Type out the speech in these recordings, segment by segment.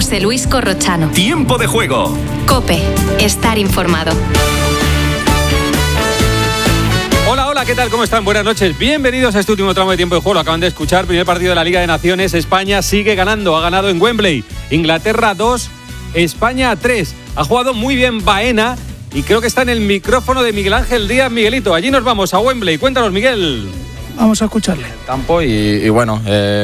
José Luis Corrochano. Tiempo de juego. COPE. Estar informado. Hola, ¿qué tal? ¿Cómo están? Buenas noches. Bienvenidos a este último tramo de Tiempo de Juego. Lo acaban de escuchar. Primer partido de la Liga de Naciones. España sigue ganando. Ha ganado en Wembley. Inglaterra 2, España 3. Ha jugado muy bien Baena y creo que está en el micrófono de Miguel Ángel Díaz. Miguelito, allí nos vamos, a Wembley. Cuéntanos, Miguel. Vamos a escucharle. Campo y bueno,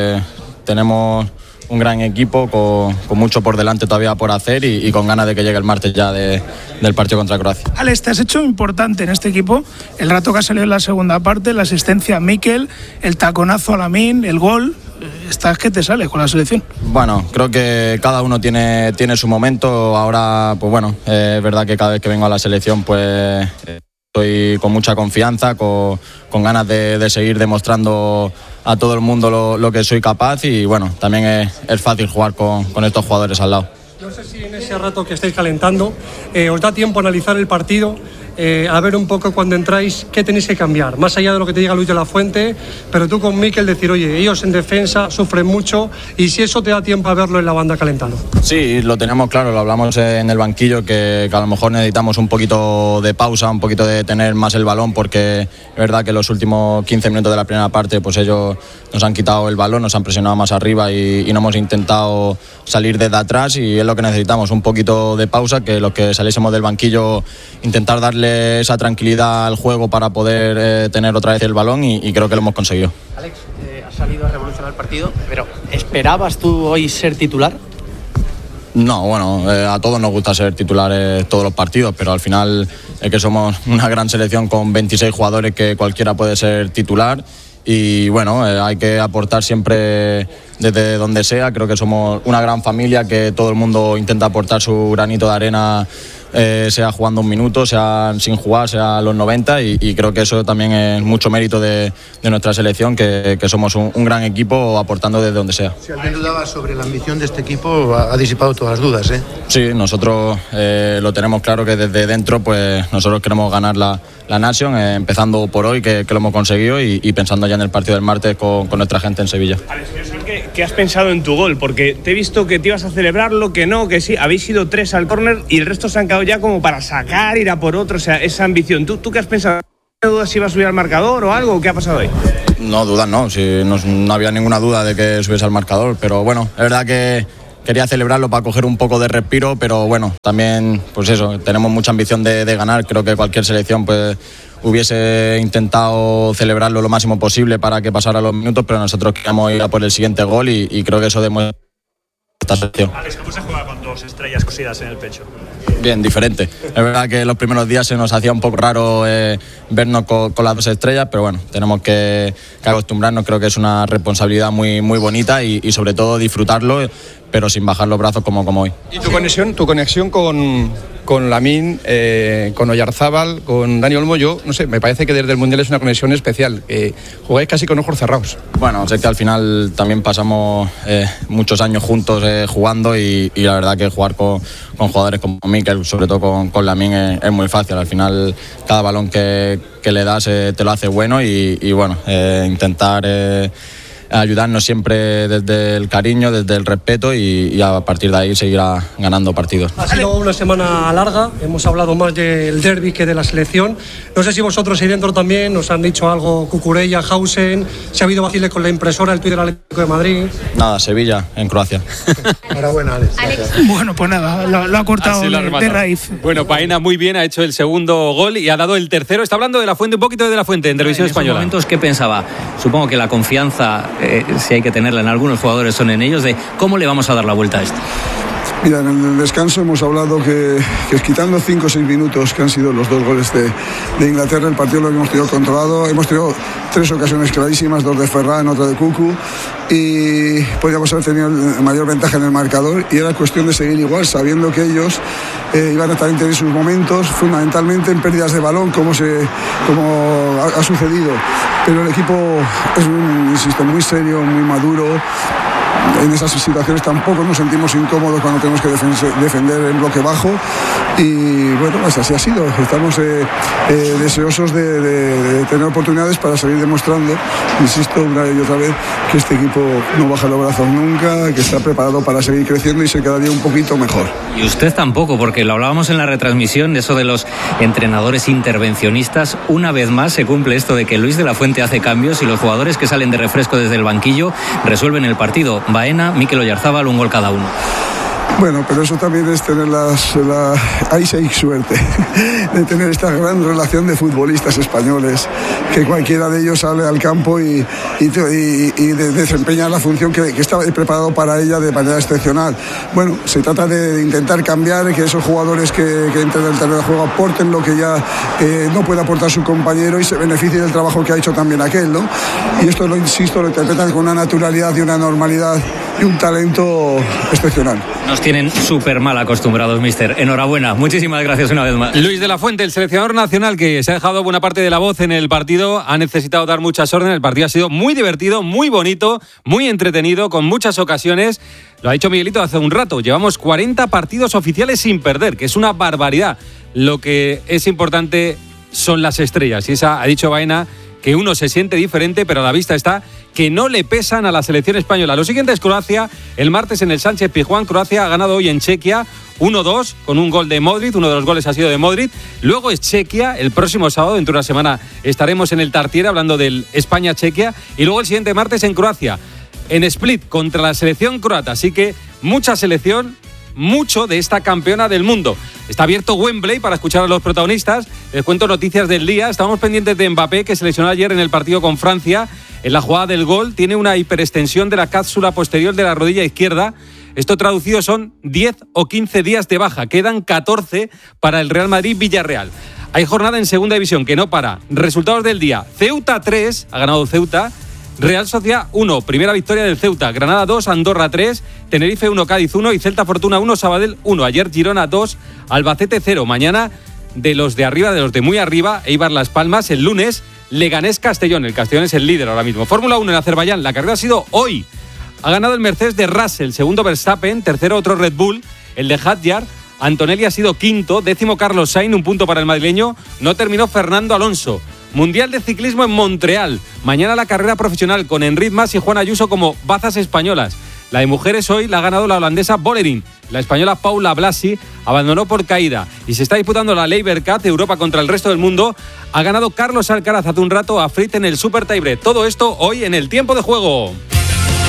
tenemos un gran equipo con mucho por delante todavía por hacer y con ganas de que llegue el martes ya del partido contra Croacia. Alex, te has hecho importante en este equipo el rato que ha salido en la segunda parte, la asistencia a Mikel, el taconazo a Lamine, el gol. Estás que te sales con la selección. Bueno, creo que cada uno tiene su momento. Ahora, pues bueno, es verdad que cada vez que vengo a la selección pues estoy con mucha confianza, con ganas de seguir demostrando a todo el mundo lo que soy capaz y bueno, también es fácil jugar con estos jugadores al lado. No sé si en ese rato que estáis calentando os da tiempo a analizar el partido, a ver un poco cuando entráis qué tenéis que cambiar, más allá de lo que te diga Luis de la Fuente, pero tú con Mikel decir, oye, ellos en defensa sufren mucho y si eso te da tiempo a verlo en la banda calentando. Sí, lo tenemos claro, lo hablamos en el banquillo, que a lo mejor necesitamos un poquito de pausa, un poquito de tener más el balón, porque es verdad que los últimos 15 minutos de la primera parte pues ellos nos han quitado el balón, nos han presionado más arriba y no hemos intentado salir desde atrás y es lo que necesitamos, un poquito de pausa, que los que saliésemos del banquillo intentar darle esa tranquilidad al juego para poder tener otra vez el balón y creo que lo hemos conseguido. Alex, has salido a revolucionar el partido, pero ¿esperabas tú hoy ser titular? No, bueno, a todos nos gusta ser titulares todos los partidos, pero al final es que somos una gran selección con 26 jugadores que cualquiera puede ser titular y bueno, hay que aportar siempre desde donde sea. Creo que somos una gran familia, que todo el mundo intenta aportar su granito de arena, sea jugando un minuto, sea sin jugar, sea a los 90 y creo que eso también es mucho mérito de nuestra selección, que somos un gran equipo aportando desde donde sea. Si alguien dudaba sobre la ambición de este equipo, ha disipado todas las dudas, ¿eh? Sí, nosotros lo tenemos claro, que desde dentro pues nosotros queremos ganar la Nation, empezando por hoy, que lo hemos conseguido y pensando ya en el partido del martes con nuestra gente en Sevilla. Alex, quiero saber ¿qué has pensado en tu gol? Porque te he visto que te ibas a celebrarlo, que no, que sí, habéis ido 3 al córner y el resto se han quedado ya como para sacar, ir a por otro, o sea, esa ambición. ¿Tú qué has pensado? ¿No dudas si iba a subir al marcador o algo? ¿Qué ha pasado hoy? No, dudas no, si no había ninguna duda de que subiese al marcador, pero bueno, es verdad que quería celebrarlo para coger un poco de respiro, pero bueno, también pues eso, tenemos mucha ambición de ganar. Creo que cualquier selección pues hubiese intentado celebrarlo lo máximo posible para que pasara los minutos, pero nosotros queríamos ir a por el siguiente gol y creo que eso demuestra esta selección. Alex, ¿cómo se juega con 2 estrellas cosidas en el pecho? Bien, diferente. Es verdad que los primeros días se nos hacía un poco raro vernos con las 2 estrellas, pero bueno, tenemos que acostumbrarnos. Creo que es una responsabilidad muy, muy bonita y sobre todo disfrutarlo, pero sin bajar los brazos como hoy. ¿Y tu conexión con Lamine, con Oyarzábal, con Dani Olmo? Yo no sé, me parece que desde el Mundial es una conexión especial, jugáis casi con ojos cerrados. Bueno, sé que al final también pasamos muchos años juntos jugando y la verdad que jugar con jugadores como Mikel, sobre todo con Lamine, es muy fácil. Al final cada balón que le das te lo hace bueno y bueno, intentar ayudarnos siempre desde el cariño, desde el respeto y a partir de ahí seguirá ganando partidos. Ha sido una semana larga, hemos hablado más del derbi que de la selección. No sé si vosotros ahí dentro también nos han dicho algo, Cucurella, Hausen, si ha habido vaciles con la impresora, el Twitter Atlético de Madrid. Nada, Sevilla, en Croacia. Enhorabuena, Alex. Bueno, pues nada, lo ha cortado de raíz. Bueno, Baena muy bien, ha hecho el segundo gol y ha dado el tercero. Está hablando de la Fuente, un poquito de la Fuente en Televisión Española. En esos momentos, ¿qué pensaba? Supongo que la confianza, si hay que tenerla en algunos jugadores, son en ellos, de cómo le vamos a dar la vuelta a esto. Mira, en el descanso hemos hablado que quitando 5 o 6 minutos que han sido los 2 goles de Inglaterra, el partido lo hemos tenido controlado. Hemos tenido 3 ocasiones clarísimas, 2 de Ferran, otra de Cucu, y podríamos haber tenido mayor ventaja en el marcador y era cuestión de seguir igual, sabiendo que ellos iban a también tener sus momentos, fundamentalmente en pérdidas de balón, como ha sucedido. Pero el equipo es, insisto, muy serio, muy maduro. en esas situaciones tampoco nos sentimos incómodos cuando tenemos que defender en bloque bajo y bueno, pues así ha sido. Estamos deseosos de tener oportunidades para seguir demostrando, insisto una y otra vez, que este equipo no baja los brazos nunca, que está preparado para seguir creciendo y ser cada día un poquito mejor. Y usted tampoco, porque lo hablábamos en la retransmisión, eso de los entrenadores intervencionistas. Una vez más se cumple esto de que Luis de la Fuente hace cambios y los jugadores que salen de refresco desde el banquillo resuelven el partido. Baena, Mikel Oyarzábal, un gol cada uno. Bueno, pero eso también es tener ahí sí hay suerte de tener esta gran relación de futbolistas españoles, que cualquiera de ellos sale al campo y desempeña la función que está preparado para ella de manera excepcional. Bueno, se trata de intentar cambiar, que esos jugadores que entren en el terreno de juego aporten lo que ya no puede aportar su compañero y se beneficie del trabajo que ha hecho también aquel, ¿no? Y esto, lo insisto, lo interpretan con una naturalidad y una normalidad y un talento excepcional. Nos tienen súper mal acostumbrados, mister. Enhorabuena, muchísimas gracias una vez más. Luis de la Fuente, el seleccionador nacional que se ha dejado buena parte de la voz en el partido, ha necesitado dar muchas órdenes. El partido ha sido muy divertido, muy bonito, muy entretenido, con muchas ocasiones. Lo ha dicho Miguelito hace un rato, llevamos 40 partidos oficiales sin perder, que es una barbaridad. Lo que es importante son las estrellas, y esa, ha dicho Baena, que uno se siente diferente, pero a la vista está que no le pesan a la selección española. Lo siguiente es Croacia, el martes en el Sánchez Pizjuán. Croacia ha ganado hoy en Chequia 1-2 con un gol de Modric, uno de los goles ha sido de Modric. Luego es Chequia, el próximo sábado, dentro de una semana estaremos en el Tartiere hablando del España-Chequia, y luego el siguiente martes en Croacia, en Split, contra la selección croata. Así que mucha selección, mucho de esta campeona del mundo. Está abierto Wembley para escuchar a los protagonistas. Les cuento noticias del día. Estamos pendientes de Mbappé, que se lesionó ayer en el partido con Francia. En la jugada del gol tiene una hiperextensión de la cápsula posterior de la rodilla izquierda. Esto traducido son 10 o 15 días de baja. Quedan 14 para el Real Madrid-Villarreal. Hay jornada en segunda división que no para. Resultados del día. Ceuta 3, ha ganado Ceuta. Real Sociedad 1, primera victoria del Ceuta. Granada 2, Andorra 3, Tenerife 1, Cádiz 1 y Celta Fortuna 1, Sabadell 1. Ayer Girona 2, Albacete 0. Mañana de los de arriba, de los de muy arriba, Eibar Las Palmas. El lunes Leganés Castellón. El Castellón es el líder ahora mismo. Fórmula 1 en Azerbaiyán. La carrera ha sido hoy. Ha ganado el Mercedes de Russell, segundo Verstappen, tercero otro Red Bull, el de Hadjar. Antonelli ha sido quinto, décimo Carlos Sainz, un punto para el madrileño. No terminó Fernando Alonso. Mundial de ciclismo en Montreal. Mañana la carrera profesional con Enric Mas y Juan Ayuso como bazas españolas. La de mujeres hoy la ha ganado la holandesa Bolerín. La española Paula Blasi abandonó por caída. Y se está disputando la Labour Cup de Europa contra el resto del mundo. Ha ganado Carlos Alcaraz hace un rato a Fritz en el Super Tiebreak. Todo esto hoy en el tiempo de juego.